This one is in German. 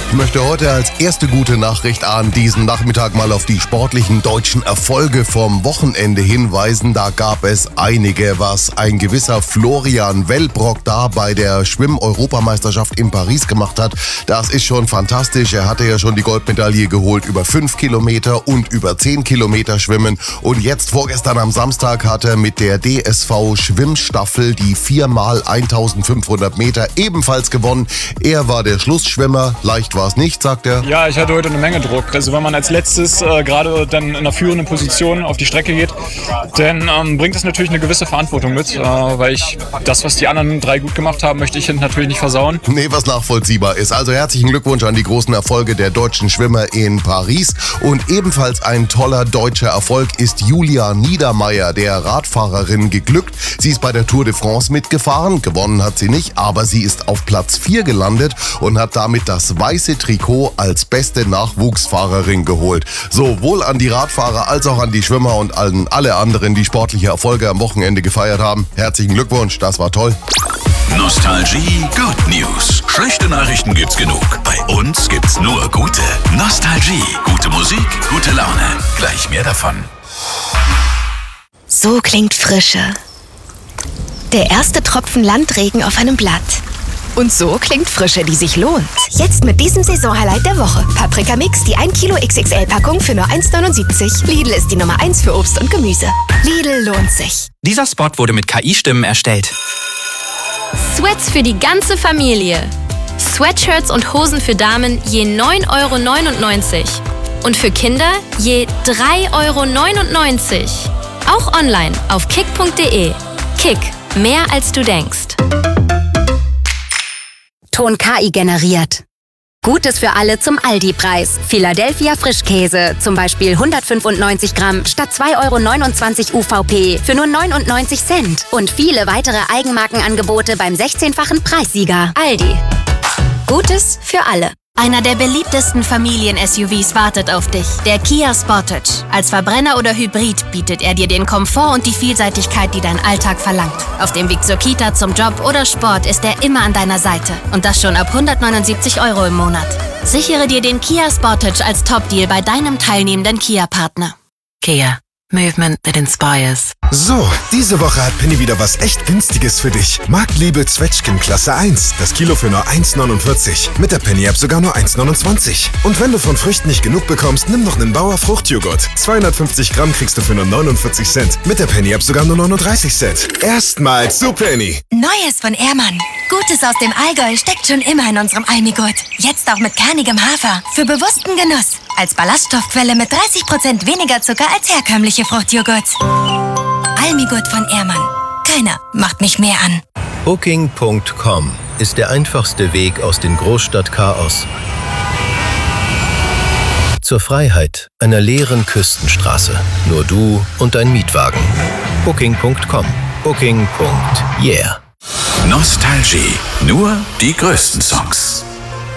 Ich möchte heute als erste gute Nachricht an diesem Nachmittag mal auf die sportlichen deutschen Erfolge vom Wochenende hinweisen. Da gab es einige, was ein gewisser Florian Wellbrock da bei der Schwimm-Europameisterschaft in Paris gemacht hat. Das ist schon fantastisch. Er hatte ja schon die Goldmedaille geholt über 5 Kilometer und über 10 Kilometer Schwimmen. Und jetzt vorgestern am Samstag hat er mit der DSV Schwimmstaffel die 4x1500 Meter ebenfalls gewonnen. Er war der Schlussschwimmer. Leicht war es nicht, sagt er. Ja, ich hatte heute eine Menge Druck. Also wenn man als letztes gerade dann in einer führenden Position auf die Strecke geht, dann bringt es natürlich eine gewisse Verantwortung mit, weil ich das, was die anderen 3 gut gemacht haben, möchte ich hinten natürlich nicht versauen. Nee, was nachvollziehbar ist. Also herzlichen Glückwunsch an die großen Erfolge der deutschen Schwimmer in Paris. Und ebenfalls ein toller deutscher Erfolg ist Julia Niedermeyer, der Radfahrerin, geglückt. Sie ist bei der Tour de France mitgefahren. Gewonnen hat sie nicht, aber sie ist auf Platz 4 gelandet und hat damit das weiße Trikot als beste Nachwuchsfahrerin geholt. Sowohl an die Radfahrer als auch an die Schwimmer und an alle anderen, die sportliche Erfolge am Wochenende gefeiert haben. Herzlichen Glückwunsch, das war toll. Nostalgie Good News. Schlechte Nachrichten gibt's genug. Bei uns gibt's nur gute. Nostalgie. Gute Musik, gute Laune. Gleich mehr davon. So klingt Frische. Der erste Tropfen Landregen auf einem Blatt. Und so klingt Frische, die sich lohnt. Jetzt mit diesem Saisonhighlight der Woche. Paprika Mix, die 1 Kilo XXL-Packung für nur 1,79. Lidl ist die Nummer 1 für Obst und Gemüse. Lidl lohnt sich. Dieser Spot wurde mit KI-Stimmen erstellt. Sweats für die ganze Familie. Sweatshirts und Hosen für Damen je 9,99 € und für Kinder je 3,99 €. Auch online auf kick.de. Kick, mehr als du denkst. Ton KI generiert. Gutes für alle zum Aldi-Preis. Philadelphia Frischkäse, zum Beispiel 195 Gramm statt 2,29 € UVP für nur 99 Cent. Und viele weitere Eigenmarkenangebote beim 16-fachen Preissieger. Aldi. Gutes für alle. Einer der beliebtesten Familien-SUVs wartet auf dich, der Kia Sportage. Als Verbrenner oder Hybrid bietet er dir den Komfort und die Vielseitigkeit, die dein Alltag verlangt. Auf dem Weg zur Kita, zum Job oder Sport ist er immer an deiner Seite. Und das schon ab 179 € im Monat. Sichere dir den Kia Sportage als Top-Deal bei deinem teilnehmenden Kia-Partner. Kia. Movement that inspires. So, diese Woche hat Penny wieder was echt Günstiges für dich. Marktliebe Zwetschgen Klasse 1. Das Kilo für nur 1,49. Mit der Penny-App sogar nur 1,29. Und wenn du von Früchten nicht genug bekommst, nimm noch einen Bauer Fruchtjoghurt. 250 Gramm kriegst du für nur 49 Cent. Mit der Penny-App sogar nur 39 Cent. Erstmals zu Penny. Neues von Ehrmann. Gutes aus dem Allgäu steckt schon immer in unserem Almigurt. Jetzt auch mit kernigem Hafer. Für bewussten Genuss. Als Ballaststoffquelle mit 30% weniger Zucker als herkömmliche Fruchtjoghurt. Almigurt von Ehrmann. Keiner macht mich mehr an. Booking.com ist der einfachste Weg aus dem Großstadtchaos zur Freiheit einer leeren Küstenstraße. Nur du und dein Mietwagen. Booking.com. Booking.yeah. Nostalgie. Nur die größten Songs.